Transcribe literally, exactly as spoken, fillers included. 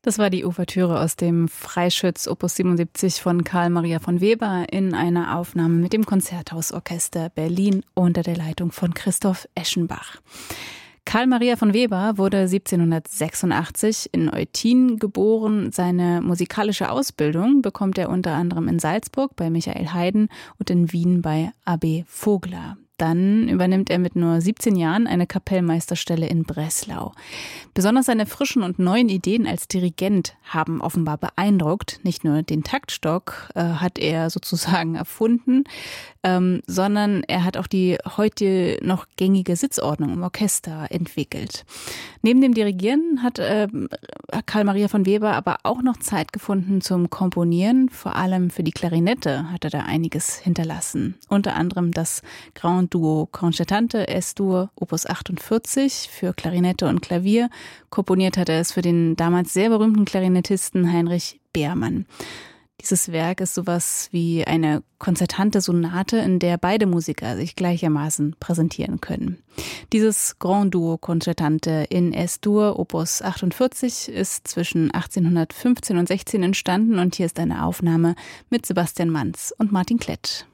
Das war die Ouvertüre aus dem Freischütz Opus siebenundsiebzig von Carl Maria von Weber in einer Aufnahme mit dem Konzerthausorchester Berlin unter der Leitung von Christoph Eschenbach. Carl Maria von Weber wurde siebzehnhundertsechsundachtzig in Eutin geboren. Seine musikalische Ausbildung bekommt er unter anderem in Salzburg bei Michael Haydn und in Wien bei A B Vogler. Dann übernimmt er mit nur siebzehn Jahren eine Kapellmeisterstelle in Breslau. Besonders seine frischen und neuen Ideen als Dirigent haben offenbar beeindruckt. Nicht nur den Taktstock äh, hat er sozusagen erfunden, ähm, sondern er hat auch die heute noch gängige Sitzordnung im Orchester entwickelt. Neben dem Dirigieren hat äh, Carl Maria von Weber aber auch noch Zeit gefunden zum Komponieren. Vor allem für die Klarinette hat er da einiges hinterlassen. Unter anderem das Grand Duo Concertante Es-Dur Opus achtundvierzig für Klarinette und Klavier. Komponiert hat er es für den damals sehr berühmten Klarinettisten Heinrich Beermann. Dieses Werk ist sowas wie eine konzertante Sonate, in der beide Musiker sich gleichermaßen präsentieren können. Dieses Grand Duo Concertante in Es-Dur Opus achtundvierzig ist zwischen achtzehnhundertfünfzehn und sechzehn entstanden und hier ist eine Aufnahme mit Sebastian Manz und Martin Klett.